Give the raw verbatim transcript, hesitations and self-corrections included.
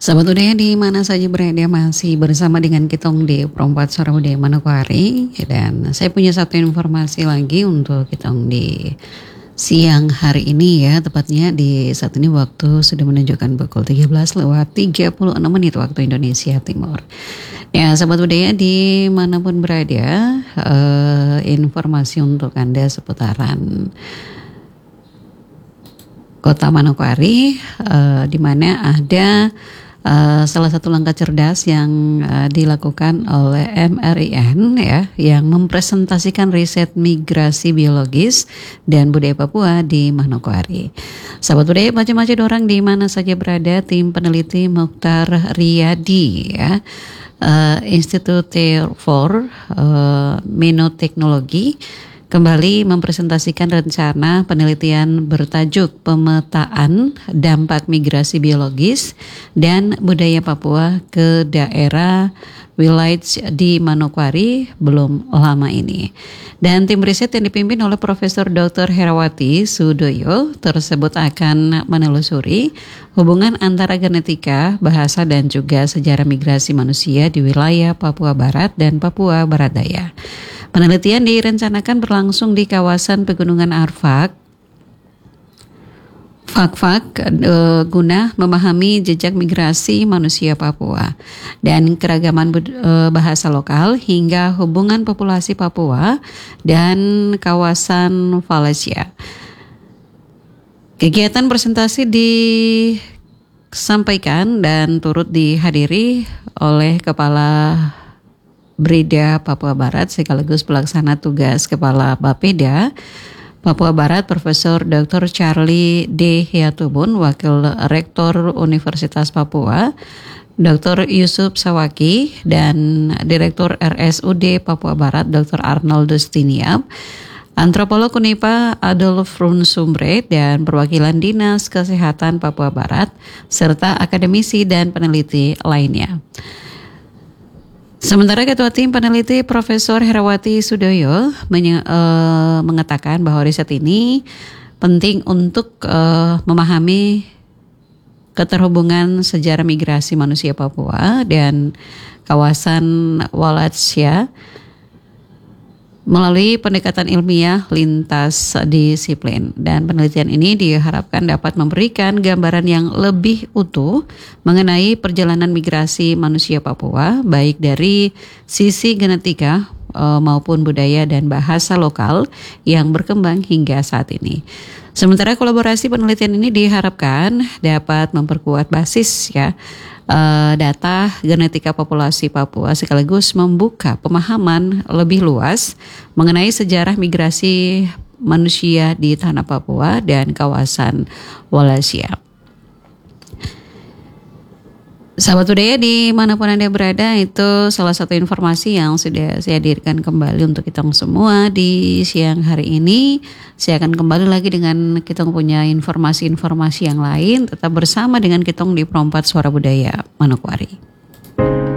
Sahabat budaya di mana saja berada masih bersama dengan Kitong di Perempat Suara Budaya Manokwari. Dan saya punya satu informasi lagi untuk Kitong di siang hari ini ya. Tepatnya di saat ini waktu sudah menunjukkan pukul tiga belas lewat tiga puluh enam menit waktu Indonesia Timur. Ya sahabat budaya dimanapun berada, eh, informasi untuk Anda seputaran Kota Manokwari, eh, di mana ada Uh, salah satu langkah cerdas yang uh, dilakukan oleh M R I N ya, yang mempresentasikan riset migrasi biologis dan budaya Papua di Manokwari. Sahabat budaya, macam-macam orang di mana saja berada, tim peneliti Mukhtar Riyadi ya, uh, Institute for uh, Minoteknologi kembali mempresentasikan rencana penelitian bertajuk Pemetaan Dampak Migrasi Biologis dan Budaya Papua ke Daerah Village di Manokwari belum lama ini. Dan tim riset yang dipimpin oleh Profesor Doktor Herawati Sudoyo tersebut akan menelusuri hubungan antara genetika, bahasa, dan juga sejarah migrasi manusia di wilayah Papua Barat dan Papua Barat Daya. Penelitian direncanakan berlangsung di kawasan Pegunungan Arfak, Fak-Fak, e, guna memahami jejak migrasi manusia Papua dan keragaman e, bahasa lokal hingga hubungan populasi Papua dan kawasan Valencia. Kegiatan presentasi disampaikan dan turut dihadiri oleh Kepala Brida Papua Barat sekaligus pelaksana tugas Kepala Bapeda Papua Barat Profesor Doktor Charlie D. Hiatubun, Wakil Rektor Universitas Papua Doktor Yusuf Sawaki, dan Direktur R S U D Papua Barat Doktor Arnold Dustiniap, Antropolog Unipa Adolf Runsumbre, dan perwakilan Dinas Kesehatan Papua Barat serta akademisi dan peneliti lainnya. Sementara Ketua Tim Peneliti Profesor Herawati Sudoyo menye- uh, mengatakan bahwa riset ini penting untuk uh, memahami keterhubungan sejarah migrasi manusia Papua dan kawasan Wallachia melalui pendekatan ilmiah lintas disiplin, dan penelitian ini diharapkan dapat memberikan gambaran yang lebih utuh mengenai perjalanan migrasi manusia Papua baik dari sisi genetika e, maupun budaya dan bahasa lokal yang berkembang hingga saat ini. Sementara kolaborasi penelitian ini diharapkan dapat memperkuat basis ya Uh, data genetika populasi Papua sekaligus membuka pemahaman lebih luas mengenai sejarah migrasi manusia di tanah Papua dan kawasan Wallachia. Sahabat budaya dimanapun Anda berada, itu salah satu informasi yang sudah saya hadirkan kembali untuk kita semua di siang hari ini. Saya akan kembali lagi dengan kita punya informasi-informasi yang lain. Tetap bersama dengan Kitong di Perempat Suara Budaya Manokwari.